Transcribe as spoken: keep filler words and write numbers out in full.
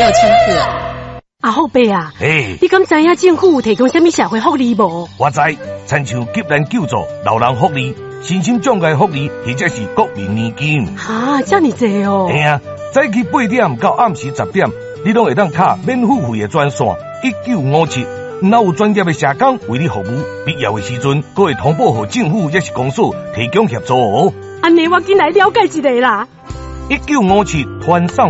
六千克。 阿后伯啊， 嘿， 你敢知影政府有提供什么社会福利无？ 我知，亲像急难救助、老人福利、身心障碍福利，或者是国民年金。 哈，这么济哦！ 嘿啊，早起八点到暗时十点，你拢会当卡免付费的专线一九五七，若有专业的社工为你服务，必要的时阵，阁会通报给政府也是公所提供协助哦。 安尼我紧来了解一下啦。 一九五七团上。